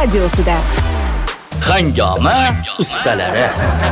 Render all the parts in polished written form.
radiosida. Hangoma ustalari.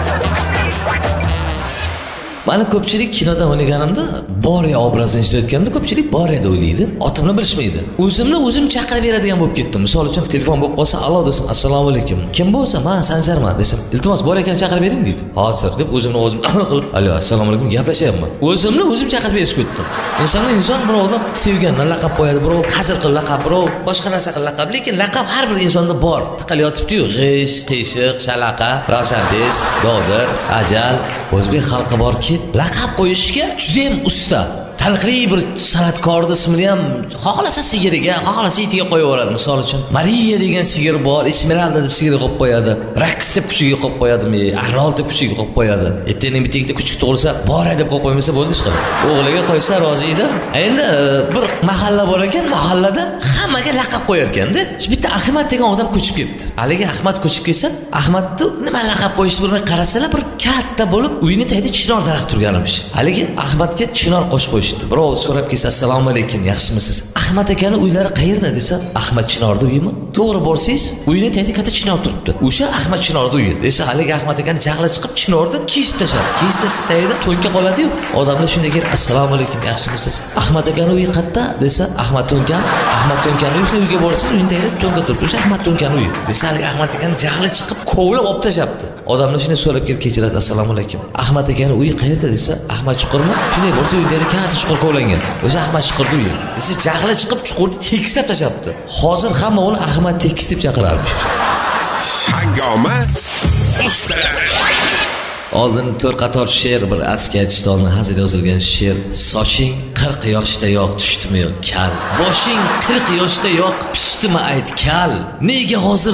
Mana ko'pchilik kinoda o'ynaganimda Borya obrazini ijrolayotganda ko'pchilik Borya deb o'ylaydi. Otimni bilishmaydi. O'zim chaqirib beradigan bo'lib ketdim. Misol uchun telefon bo'lib qolsa, "Allo" desam, "Assalomu alaykum. Kim bo'lsa, men Sanjarman" desam, "Iltimos Borya akani chaqirib bering" deydi. "Hozir" deb o'zimni qilib, "Allo, assalomu alaykum" gaplashyapman. O'zim chaqirib berishga o'tdim. Inson bir odam sevgandan laqab qo'yadi, birov hazil qilib laqab, birov boshqa narsa qilib laqab, lekin laqab har bir insonda bor. Tiqilib yotibdi-yu, g'ish, qiyshiq, shalaqa, ravshanbes, dovdir, ajal, o'zbek xalqi borki, laqab qo'yishga juda ham usta. Taniqli bir san'atkorning ismini ham xohlasa sigiriga, xohlasa itiga qo'yib yuboradi. Misol uchun, Mariya degan sigir bor, Esmeralda deb sigir qo'yib qo'yadi. Raks deb kuchiga qo'yib qo'yadimi, Arnold deb kuchiga qo'yib qo'yadi. Ertaning bitta kuchuk tug'ilsa, Borya deb qo'yib qo'ymasa bo'ldi ishqilib. O'g'liga qo'ysa rozi edi. Endi bir mahalla bor ekan, mahallada hammaga laqab qo'yar ekanda. Bitta Ahmad degan odam ko'chib kelibdi. Haligi Ahmad ko'chib kelsa, Ahmadni nima laqab qo'yishni bilmay qarasalar, bir katta bo'lib uyini tagida chinor daraxt turganmish. Haligi Ahmadga chinor qo'shib qo'yishdi. Birov so'rab kelsa, "Assalomu alaykum, yaxshimisiz? Ahmad akani uylari qayerda?" desa, "Ahmad Chinorda uyimi?" To'g'ri borsangiz, uyini tagida katta chinor turibdi. O'sha Ahmad Chinorda uyi. Desa, haligi Ahmad akani jag'li chiqib chinorda kesib tashladi. Kesib tagida to'nka qoladi-yu. Odamlar shunday kelib, "Assalomu alaykum, yaxshimisiz? Ahmad akani uyi qayerda?" desa, "Ahmad To'nkani uyga borsangiz, uyini tagida to'nka turibdi. O'sha Ahmad To'nkani uyi." Desa, haligi Ahmad akani jag'li chiqib kovlab olib tashlabdi. Odamlar shunday so'rab kelib, "Kechirasiz, assalomu alaykum. Ahmad akani uyi qayerda?" desa, "Ahmad Chuqurmi?" Shunday bo'lsa, uyda katta chuqur kovlangan. O'sha Ahmad Chuqurni uyi. Desa, jag'li chiqib chuqurni tekislab tashlabdi. Hozir hamma uni Ahmad Tekis deb chaqirarmish. Hangoma ustalari. Oldin 4 qator she'r, bir aski aytishda oldin hazil yozilgan she'r. Soching 40 yoshda yo'q, tushdimi yo'q, kal. Boshing 40 yoshda yo'q, pishdimi ayt, kal. Nega hozir